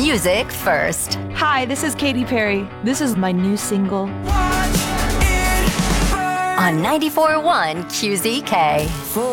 music first. Hi, this is Katy Perry. This is my new single. On 94.1 QZK.